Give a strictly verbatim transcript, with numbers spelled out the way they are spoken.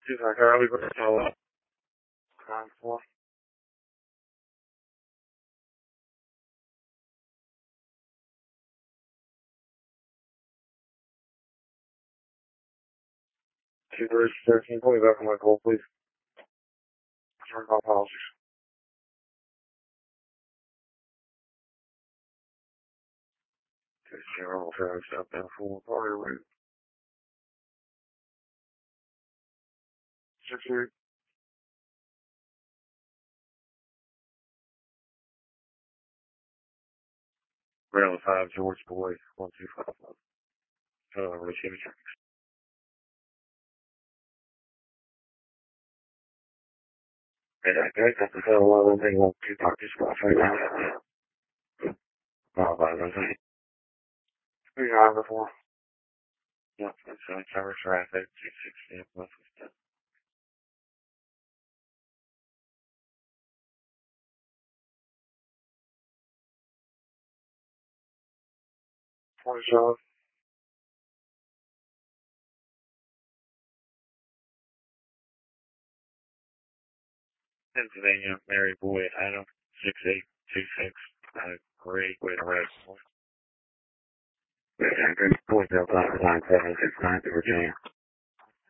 She's like, Harley, what the hell up? Time for? Two thirty thirteen. Pull me back on my call, please. Turn off policies. Okay, zero, five, seven, four, party rate. Six, eight. Maryland five, George Boy, one, two, five, one. Uh, receive it. And I think that's the hell one thing won't keep talking to stuff right now. Oh, by the way. Three hours before. Yep, that's right. Cover traffic, six sixty, plus stuff. twenty-seven. Pennsylvania, Mary Boyd, Adam, six eight two six. Uh, great way to rest. Good point, Bill, nine seven six nine, Virginia.